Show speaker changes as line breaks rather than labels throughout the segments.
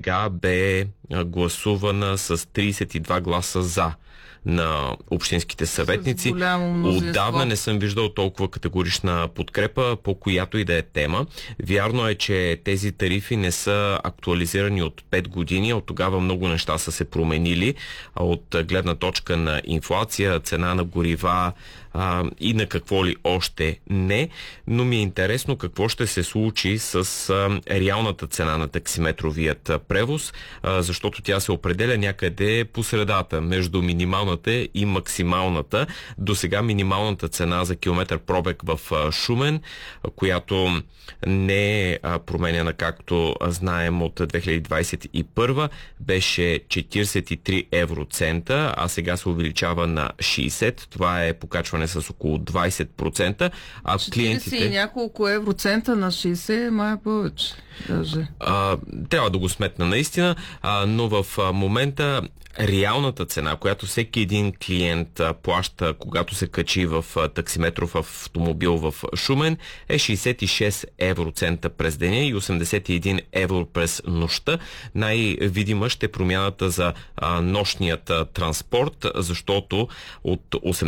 сега бе гласувана с 32 гласа за на общинските съветници. Отдавна не съм виждал толкова категорична подкрепа по която и да е тема. Вярно е, че тези тарифи не са актуализирани от 5 години. От тогава много неща са се променили. От гледна точка на инфлация, цена на горива и на какво ли още не. Но ми е интересно какво ще се случи с реалната цена на таксиметровият превоз, защото тя се определя някъде по средата между минималната и максималната. До сега минималната цена за километър пробег в Шумен, която не е променена, както знаем, от 2021, беше 43 евроцента, а сега се увеличава на 60. Това е покачване с около 20%. А
40
клиентите...
и няколко евроцента на 60, май повече. Даже.
Трябва да го сметна наистина, но в момента реалната цена, която всеки един клиент плаща, когато се качи в таксиметров автомобил в Шумен, е 66 евроцента през деня и 81 евро през нощта. Най-видима ще е промяната за нощният транспорт, защото от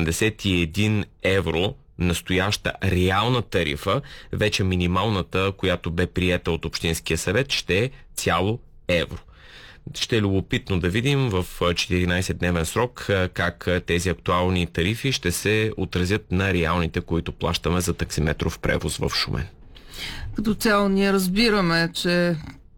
81 евро настояща реална тарифа, вече минималната, която бе приета от Общинския съвет, ще е цяло евро. Ще е любопитно да видим в 14-дневен срок как тези актуални тарифи ще се отразят на реалните, които плащаме за таксиметров превоз в Шумен.
Като цяло ние разбираме, че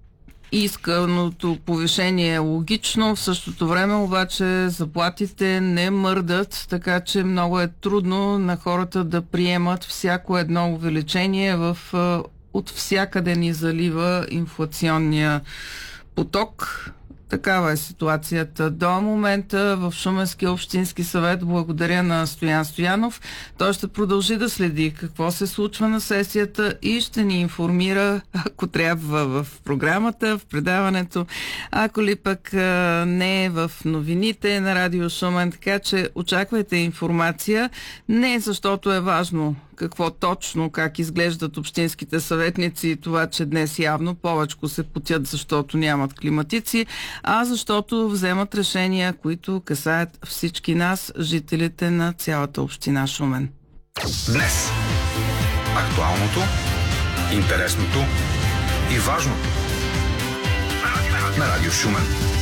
исканото повишение е логично, в същото време обаче заплатите не мърдат, така че много е трудно на хората да приемат всяко едно увеличение от всякъде ни залива инфлационния поток. Такава е ситуацията до момента в Шуменския общински съвет. Благодаря на Стоян Стоянов. Той ще продължи да следи какво се случва на сесията и ще ни информира, ако трябва, в програмата, в предаването, ако ли пък не в новините на Радио Шумен. Така че очаквайте информация, не защото е важно какво точно, как изглеждат общинските съветници и това, че днес явно повечко се потят, защото нямат климатици, а защото вземат решения, които касаят всички нас, жителите на цялата община Шумен.
Днес актуалното, интересното и важното на Радио Шумен.